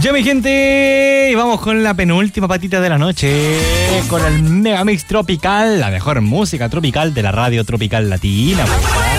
Ya, mi gente, y vamos con la penúltima patita de la noche, con el Megamix Tropical, la mejor música tropical de la radio tropical latina.